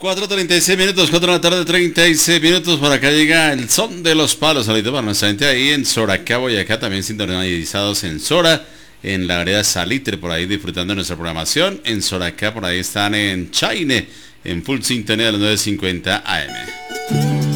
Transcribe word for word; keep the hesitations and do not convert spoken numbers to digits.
cuatro treinta y seis minutos, cuatro de la tarde, treinta y seis minutos. Por acá llega el son de los palos. Saludito para nuestra gente ahí en Soracá, Boyacá, también sintonizados en Sora, en la vereda Salitre, por ahí disfrutando de nuestra programación. En Soracá, por ahí están en Chaine, en full sintonía de los nueve cincuenta A M.